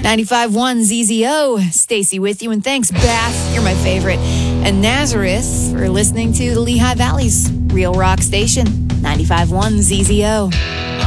95.1 ZZO. Stacy with you, and thanks, Bath. You're my favorite. And Nazareth for listening to the Lehigh Valley's Real Rock Station, 95.1 ZZO.